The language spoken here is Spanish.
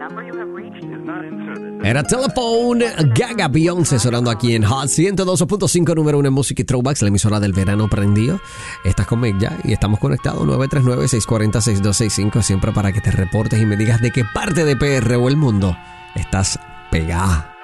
Era Telephone, Gaga, Beyoncé sonando aquí en Hot 102.5, número 1 en música y throwbacks, la emisora del verano prendido. Estás con Meg ya y estamos conectados 939-640-6265, siempre para que te reportes y me digas de qué parte de PR o el mundo estás pegada.